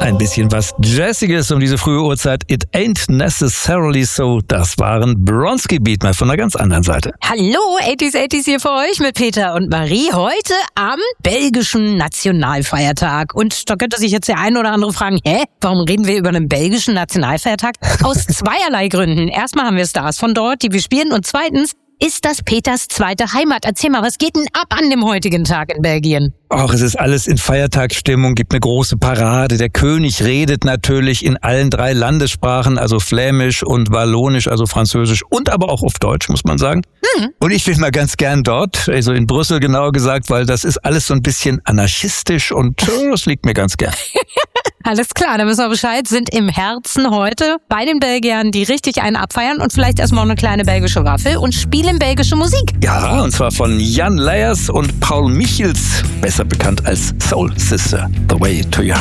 Ein bisschen was Jazziges um diese frühe Uhrzeit. It ain't necessarily so. Das waren Bronski Beat, mal von einer ganz anderen Seite. Hallo, 80s hier für euch mit Peter und Marie. Heute am belgischen Nationalfeiertag. Und da könnte sich jetzt der ein oder andere fragen, warum reden wir über einen belgischen Nationalfeiertag? Aus zweierlei Gründen. Erstmal haben wir Stars von dort, die wir spielen. Und zweitens ist das Peters zweite Heimat. Erzähl mal, was geht denn ab an dem heutigen Tag in Belgien? Ach, es ist alles in Feiertagsstimmung, gibt eine große Parade. Der König redet natürlich in allen 3 Landessprachen, also Flämisch und Wallonisch, also Französisch und aber auch auf Deutsch, muss man sagen. Und ich bin mal ganz gern dort, also in Brüssel genauer gesagt, weil das ist alles so ein bisschen anarchistisch und das liegt mir ganz gern. Alles klar, da wissen wir Bescheid, sind im Herzen heute bei den Belgiern, die richtig einen abfeiern und vielleicht erstmal eine kleine belgische Waffel und spielen belgische Musik. Ja, und zwar von Jan Leyers und Paul Michels, besser bekannt als Soul Sister, The Way to Your